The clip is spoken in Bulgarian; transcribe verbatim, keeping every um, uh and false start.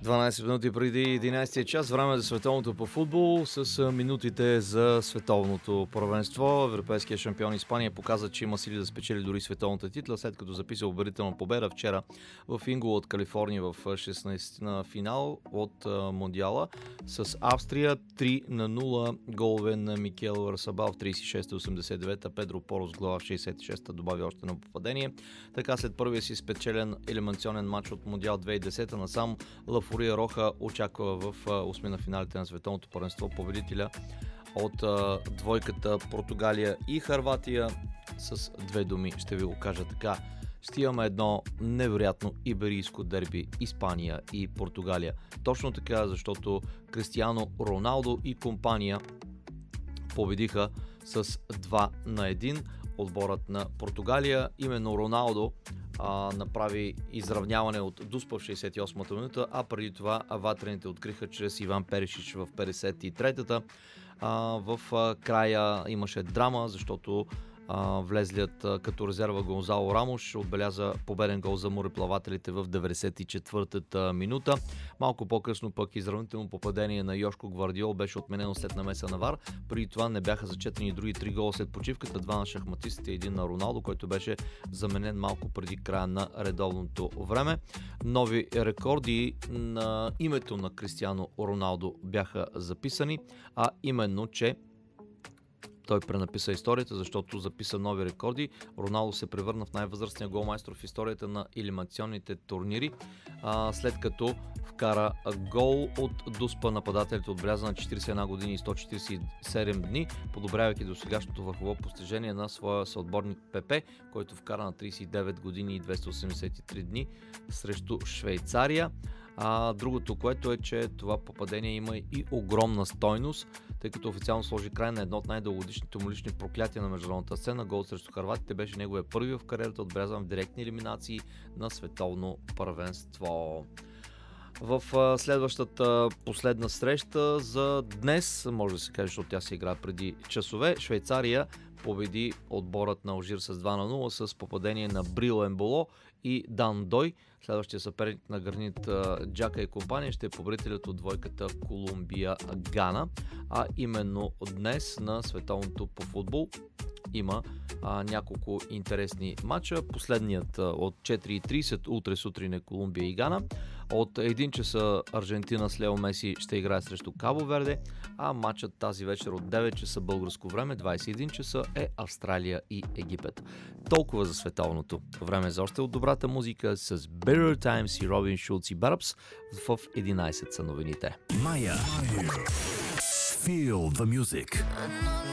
дванайсет минути преди единайсетия час, време за световното по футбол с минутите за световното първенство. Европейския шампион Испания показа, че има сили да спечели дори световната титла, след като записа убедителна победа вчера в Инголуд, Калифорния в шестнайсети на финал от Мондиала с Австрия. Три на нула голове на Микел Арсабал в трийсет и шеста осемдесет и девета, Педро Порос глава в шейсет и шеста добави още на попадение. Така след първия си спечелен елиминационен матч от Мондиал две хиляди и десета насам, Ла Фурия Роха очаква в осмина финалите на световното първенство победителя от а, двойката Португалия и Хърватия. С две думи ще ви го кажа така: ще имаме едно невероятно иберийско дерби Испания и Португалия. Точно така, защото Кристиано Роналдо и компания победиха с два на едно отборът на Португалия. Именно Роналдо а, направи изравняване от Дуспа в шейсет и осмата минута, а преди това ватрените откриха чрез Иван Перишич в петдесет и третата. А, в а, края имаше драма, защото Uh, влезлият uh, като резерва Гонзало Рамош отбеляза победен гол за мореплавателите в деветдесет и четвъртата минута. Малко по-късно пък изравнително попадение на Йошко Гвардиол беше отменено след намеса на ВАР. Преди това не бяха зачетени други три гола след почивката, два на шахматистите и един на Роналдо, който беше заменен малко преди края на редовното време. Нови рекорди на името на Кристиано Роналдо бяха записани, а именно, че той пренаписа историята, защото записа нови рекорди. Роналдо се превърна в най-възрастния голмайстор в историята на елиминационните турнири, а, след като вкара гол от Дуспа. Нападателите отбеляза на четирийсет и една години и сто четирийсет и седем дни, подобрявайки до сегашното върхово постижение на своя съотборник Пепе, който вкара на трийсет и девет години и двеста осемдесет и три дни срещу Швейцария. А другото, което е, че това попадение има и огромна стойност, тъй като официално сложи край на едно от най-дългогодишните му лични проклятия на международната сцена. Гол срещу хърватите беше неговия първи в кариерата, отбелязан в директни елиминации на световно първенство. В следващата последна среща за днес, може да се каже, защото тя се игра преди часове, Швейцария победи отборът на Алжир с два на нула с попадение на Брил Емболо и Дан Дой. Следващия съперник на Гранит Джака и компания ще е победителят от двойката Колумбия-Гана. А именно днес на световното по футбол има а, няколко интересни матча. Последният а, от четири и трийсет утре сутрин е Колумбия и Гана. От един часа Аржентина с Лео Меси ще играе срещу Кабо Верде, а матчът тази вечер от девет часа българско време, двайсет и един часа е Австралия и Египет. Толкова за световното. Време за още от добрата музика с Better Times и Робин Шулц и Барбс. В единайсет са новините. Майя. Feel the music.